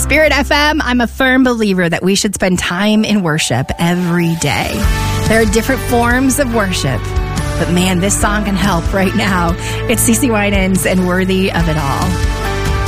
Spirit FM, I'm a firm believer that we should spend time in worship every day. There are different forms of worship, but man, this song can help right now. It's CeCe Winans and Worthy of It All.